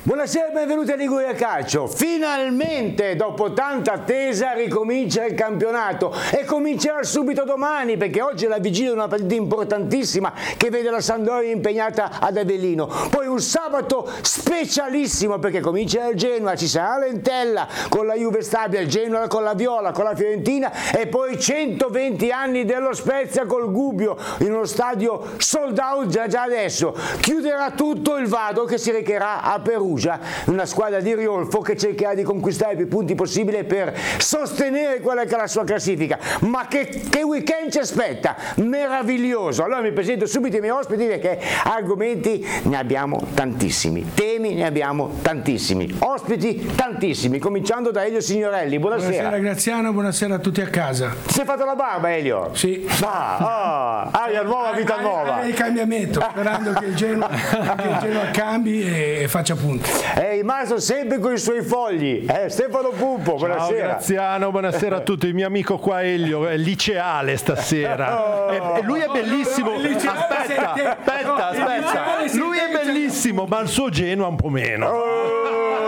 Buonasera e benvenuti a Liguria Calcio. Finalmente, dopo tanta attesa, ricomincia il campionato e comincerà subito domani, perché oggi è la vigilia di una partita importantissima che vede la Sampdoria impegnata ad Avellino. Poi un sabato specialissimo perché comincia il Genoa, ci sarà l'Entella con la Juve Stabia, il Genoa con la Viola, con la Fiorentina e poi 120 anni dello Spezia col Gubbio in uno stadio sold out già adesso. Chiuderà tutto il Vado che si recherà a Perugia, una squadra di Riolfo che cercherà di conquistare più punti possibile per sostenere quella che è la sua classifica. Ma che weekend ci aspetta? Meraviglioso! Allora mi presento subito i miei ospiti perché argomenti ne abbiamo tantissimi, temi ne abbiamo tantissimi, ospiti tantissimi, cominciando da Elio Signorelli. Buonasera. Buonasera Graziano, buonasera a tutti a casa. Ti sei fatto la barba, Elio? Sì. Aria nuova, vita nuova. Il cambiamento, sperando che il Genoa cambi e faccia punti. È rimasto sempre con i suoi fogli. Stefano Puppo, buonasera. Ciao Graziano, buonasera a tutti. Il mio amico qua Elio è liceale stasera. E lui è bellissimo. Aspetta. Lui è bellissimo, ma il suo Genoa un po' meno.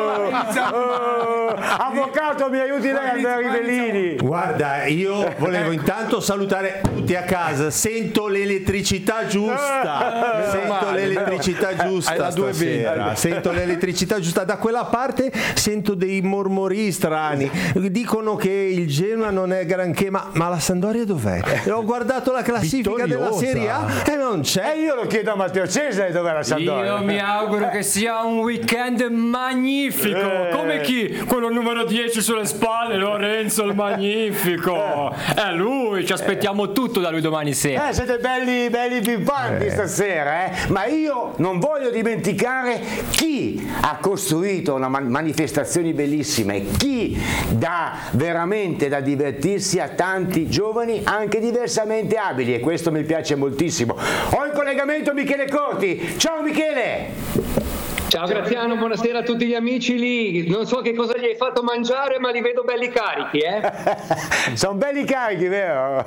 Avvocato, mi aiuti lei, Andrea Rivellini. Guarda, io volevo intanto salutare tutti a casa. Sento l'elettricità giusta. Sento l'elettricità giusta stasera. Sento l'elettricità giusta. Da quella parte sento dei mormori strani. Dicono che il Genoa non è granché, ma la Sampdoria dov'è? Ho guardato la classifica della Serie A e non c'è. E io lo chiedo a Matteo Cesare dov'è la Sampdoria. Io mi auguro che sia un weekend magnifico. Come chi? Quello numero 10 sulle spalle, Lorenzo il Magnifico. È lui, ci aspettiamo tutto da lui domani sera. Siete belli pimpanti stasera, ma io non voglio dimenticare chi ha costruito una manifestazioni bellissime, chi dà veramente da divertirsi a tanti giovani anche diversamente abili, e questo mi piace moltissimo. Ho in collegamento Michele Corti. Ciao Michele! Ciao Graziano, buonasera a tutti gli amici lì. Non so che cosa gli hai fatto mangiare, ma li vedo belli carichi, Sono belli carichi, vero?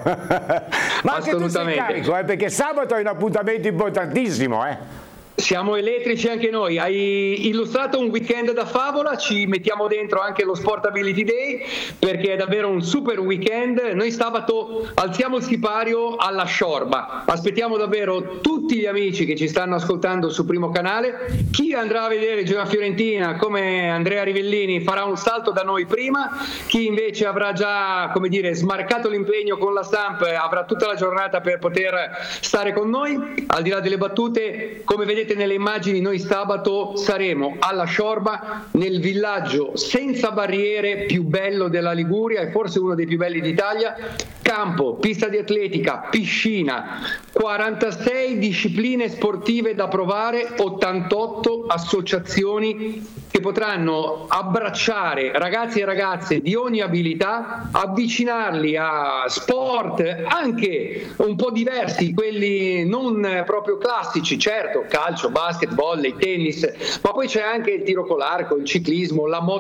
Ma anche tu sei carico, perché sabato hai un appuntamento importantissimo, Siamo elettrici anche noi. Hai illustrato un weekend da favola, ci mettiamo dentro anche lo Sportability Day perché è davvero un super weekend. Noi sabato alziamo il sipario alla Sciorba. Aspettiamo davvero tutti gli amici che ci stanno ascoltando su Primo Canale. Chi andrà a vedere Genoa Fiorentina come Andrea Rivellini farà un salto da noi prima, chi invece avrà già, smarcato l'impegno con la stampa avrà tutta la giornata per poter stare con noi. Al di là delle battute, come vedete nelle immagini, noi sabato saremo alla Sciorba, nel villaggio senza barriere più bello della Liguria e forse uno dei più belli d'Italia. Campo, pista di atletica, piscina, 46 discipline sportive da provare, 88 associazioni che potranno abbracciare ragazzi e ragazze di ogni abilità, avvicinarli a sport anche un po' diversi, quelli non proprio classici, certo, calcio, basket, volley, tennis, ma poi c'è anche il tiro con l'arco, il ciclismo, la moto